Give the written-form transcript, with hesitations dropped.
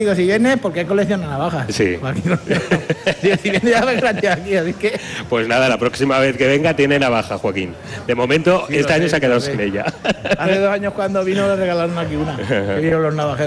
Digo, si viene, porque colecciona navajas. Sí. Digo, si viene ya me gracias aquí, así que... Pues nada, la próxima vez que venga tiene navaja, Joaquín. De momento, sí, este año se ha quedado sin ella. Hace 2 años cuando vino le regalaron aquí una, que vieron los navajeros.